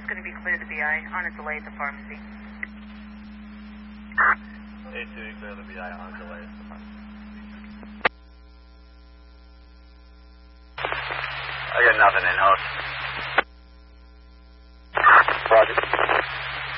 is going to be clear to BI on a delay at the pharmacy. A2, clear the BI on a delay at the pharmacy. I got nothing in, host.